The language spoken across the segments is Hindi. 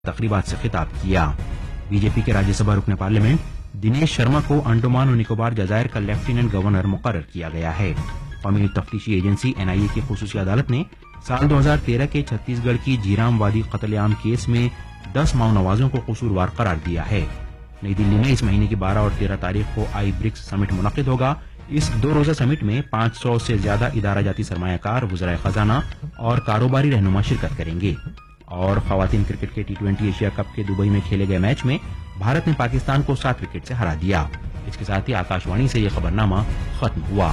तकरीबात से खिताब किया। बीजेपी के राज्यसभा रुकन पार्लियामेंट दिनेश शर्मा को अंडमान और निकोबार जजायर का लेफ्टिनेंट गवर्नर मुकर्रर किया गया है। कौमी तफ्तीशी एजेंसी NIA की खुसूसी अदालत ने साल 2013 के छत्तीसगढ़ की झीराम वादी कत्लेआम केस में 10 माओ नवाजों को कसूरवार करार दिया है। नई दिल्ली में इस महीने की 12 और 13 तारीख को ब्रिक्स समिट मुनक्किद होगा। इस 2 रोजा समिट में 500 से ज्यादा इदारा जाती सरमायाकार, वज़राए खजाना और कारोबारी रहनुमा शिरकत करेंगे। और खवातीन क्रिकेट के T20 एशिया कप के दुबई में खेले गए मैच में भारत ने पाकिस्तान को 7 विकेट से हरा दिया। इसके साथ ही आकाशवाणी से यह खबरनामा खत्म हुआ।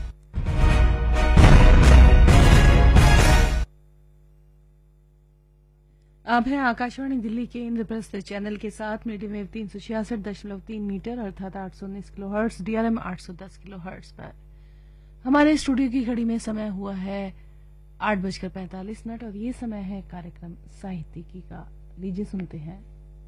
अब है आकाशवाणी दिल्ली के इंद्रप्रस्थ चैनल के साथ मीडियम वेव 366.3 मीटर अर्थात 819 किलोहर्ट्ज, DRM 810 किलोहर्ट्ज पर। हमारे स्टूडियो की घड़ी में समय हुआ है 8:45 और ये समय है कार्यक्रम साहित्यिकी का। लीजिए सुनते हैं।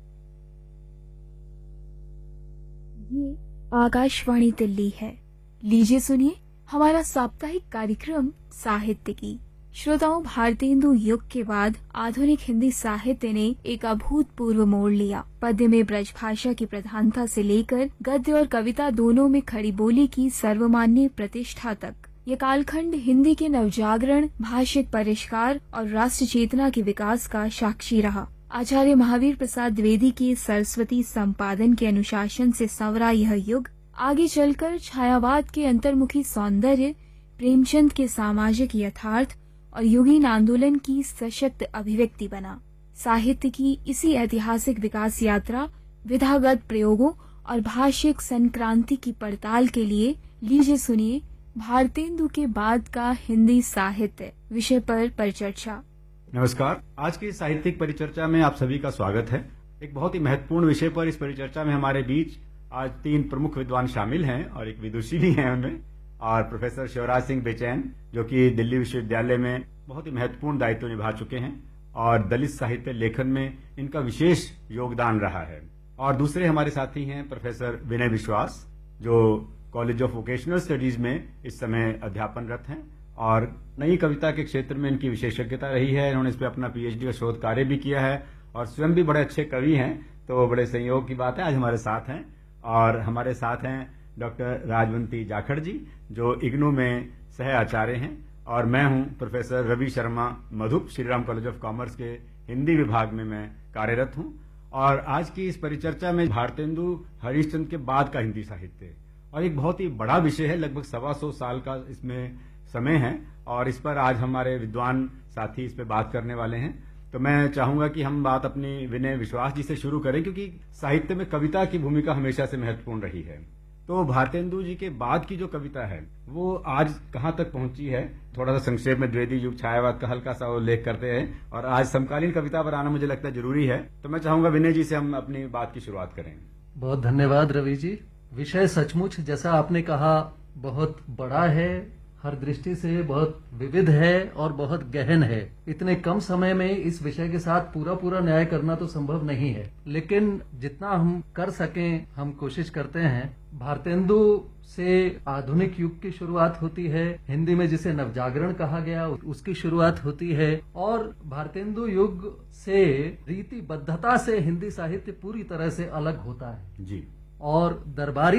ये आकाशवाणी दिल्ली है। लीजिए सुनिए हमारा साप्ताहिक कार्यक्रम साहित्यिकी। श्रोताओं, भारतेंदु युग के बाद आधुनिक हिंदी साहित्य ने एक अभूतपूर्व मोड़ लिया। पद्य में ब्रजभाषा की प्रधानता से लेकर गद्य और कविता दोनों में खड़ी बोली की सर्वमान्य प्रतिष्ठा तक ये कालखंड हिंदी के नवजागरण, भाषिक परिष्कार और राष्ट्र चेतना के विकास का साक्षी रहा। आचार्य महावीर प्रसाद द्विवेदी के सरस्वती संपादन के अनुशासन से संवरा यह युग आगे चलकर छायावाद के अंतर्मुखी सौंदर्य, प्रेमचंद के सामाजिक यथार्थ और युगीन आंदोलन की सशक्त अभिव्यक्ति बना। साहित्य की इसी ऐतिहासिक विकास यात्रा, विधागत प्रयोगों और भाषिक संक्रांति की पड़ताल के लिए लीजिए सुनिए भारतेंदु के बाद का हिंदी साहित्य विषय पर परिचर्चा। नमस्कार। आज की साहित्यिक परिचर्चा में आप सभी का स्वागत है। एक बहुत ही महत्वपूर्ण विषय पर इस परिचर्चा में हमारे बीच आज 3 प्रमुख विद्वान शामिल हैं और एक विदुषी भी हैं उनमें, और प्रोफेसर शिवराज सिंह बेचैन जो कि दिल्ली विश्वविद्यालय में बहुत ही महत्वपूर्ण दायित्व निभा चुके हैं और दलित साहित्य लेखन में इनका विशेष योगदान रहा है। और दूसरे हमारे साथी हैं प्रोफेसर विनय विश्वास जो कॉलेज ऑफ वोकेशनल स्टडीज में इस समय अध्यापनरत हैं और नई कविता के क्षेत्र में इनकी विशेषज्ञता रही है। इन्होंने इस पर अपना PhD का शोध कार्य भी किया है और स्वयं भी बड़े अच्छे कवि हैं, तो बड़े संयोग की बात है आज हमारे साथ हैं। और हमारे साथ हैं डॉक्टर राजवंती जाखड़ जी जो इग्नू में सह आचार्य हैं, और मैं हूं professor Ravi Sharma Madhup, Shriram college of commerce के हिंदी विभाग में मैं कार्यरत हूं। और आज की इस परिचर्चा में भारतेंदु हरिश्चंद्र के बाद का हिंदी साहित्य और एक बहुत ही बड़ा विषय है, लगभग 125 साल का इसमें समय है और इस पर आज हमारे विद्वान साथी इस पर बात करने वाले हैं। तो मैं चाहूंगा कि हम बात अपनी विनय विश्वास जी से शुरू करें क्योंकि साहित्य में कविता की भूमिका हमेशा से महत्वपूर्ण रही है। तो भारतेंदु जी के बाद की जो कविता है वो आज कहाँ तक पहुंची है, थोड़ा सा संक्षेप में द्विवेदी युग, छायावाद का हल्का सा उल्लेख करते हैं और आज समकालीन कविता पर आना मुझे लगता है जरूरी है। तो मैं चाहूंगा विनय जी से हम अपनी बात की शुरुआत करें। बहुत धन्यवाद रवि जी। विषय सचमुच जैसा आपने कहा बहुत बड़ा है, हर दृष्टि से बहुत विविध है और बहुत गहन है। इतने कम समय में इस विषय के साथ पूरा न्याय करना तो संभव नहीं है, लेकिन जितना हम कर सकें हम कोशिश करते हैं। भारतेंदु से आधुनिक युग की शुरुआत होती है, हिंदी में जिसे नवजागरण कहा गया उसकी शुरुआत होती है, और भारतेंदु युग से रीतिबद्धता से हिंदी साहित्य पूरी तरह से अलग होता है जी। और दरबारी